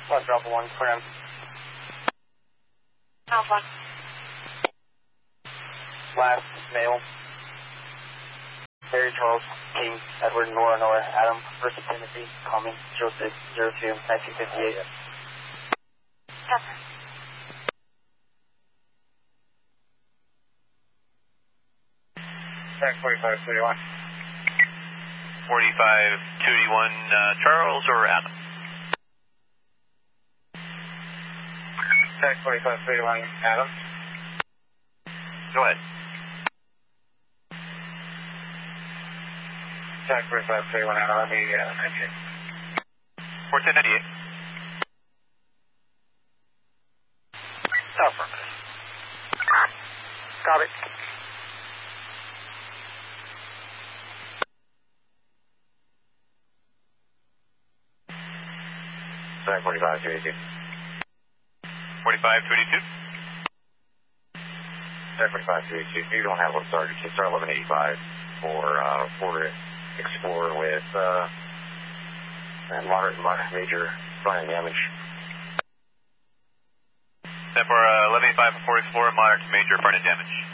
Left Alpha 1, clear him. Alpha. Last male. Harry Charles King, Edward Nora Nora Adam, 1st of Timothy, coming 0602 1958. Copy. Track 4531. 4521, Charles or Adam? Track 4531, Adam. Go ahead. Track 4531, Adam, let me mention. 1498. Affirmative. Copy. Track 4532. 4522. Track 4532. You don't have one Sergeant, just start 1185 for Explorer with moderate and major frontal damage. Set for 1185 for Explorer, moderate to major front end damage.